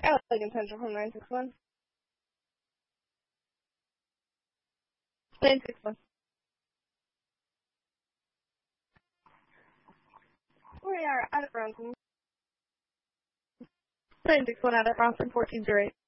Elegant Central from 961. 961. We are out of Bronson. 961 out of Bronson, 1408.